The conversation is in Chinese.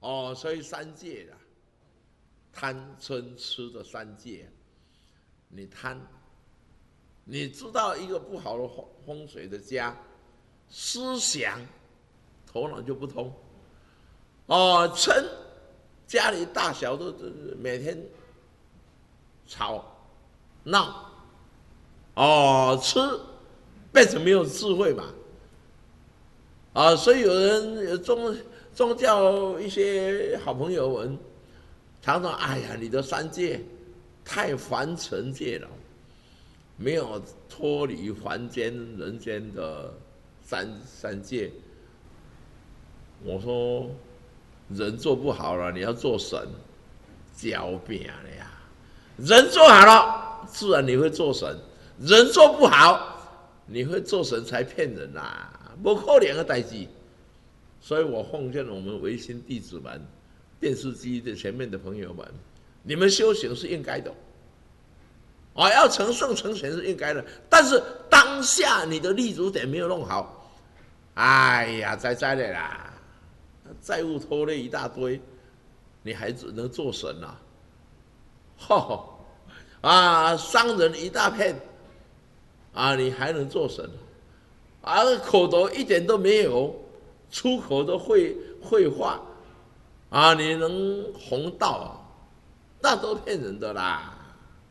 所以三戒啦，贪嗔痴的三戒，你贪，你知道一个不好的风水的家，思想头脑就不通。嗔，家里大小都每天吵闹。痴变成没有智慧嘛。所以有人宗教一些好朋友们常常，哎呀，你的三界太凡尘界了，没有脱离凡间人间的三界。我说，人做不好了，你要做神，交饼了呀。人做好了，自然你会做神；人做不好，你会做神才骗人啦，不可能的代志。所以我奉劝我们唯心弟子们、电视机的前面的朋友们，你们修行是应该的，要成圣成贤是应该的。但是当下你的立足点没有弄好，哎呀，哉哉的啦，债务拖累一大堆，你还只能做神啊！伤人一大片，你还能做神？口头一点都没有，出口都会话，你能弘道那都骗人的啦。